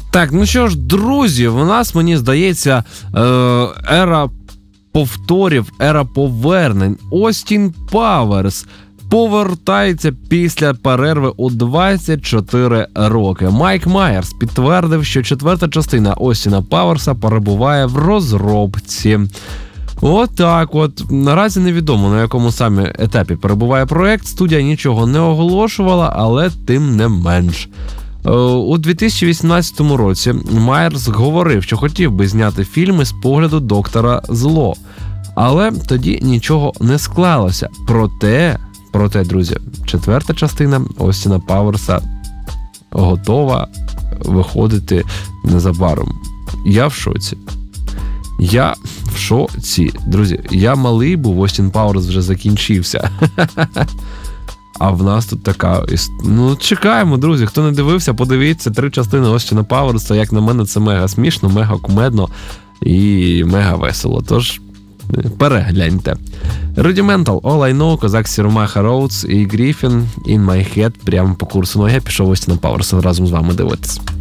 Так, ну що ж, друзі, в нас, мені здається, ера повторів, ера повернень. Остін Пауерс повертається після перерви у 24 роки. Майк Майерс підтвердив, що 4-та частина Остіна Пауерса перебуває в розробці. Отак от. Наразі невідомо, на якому саме етапі перебуває проект. Студія нічого не оголошувала, але тим не менш. У 2018 році Майерс говорив, що хотів би зняти фільми з погляду доктора Зло. Але тоді нічого не склалося. Проте, друзі, 4-та частина Остіна Пауерса готова виходити незабаром. Я в шоці. Друзі, я малий був, Остін Пауерс вже закінчився. А в нас тут така... Ну, чекаємо, друзі. Хто не дивився, подивіться 3 частини Остіна Пауерса. Як на мене, це мега смішно, мега кумедно і мега весело. Тож, перегляньте. Rudimental, All I Know, Козак Сірмаха Роудс і Гріфін, In My Head, прямо по курсу. Ну, я пішов Остіна Пауерса разом з вами дивитися.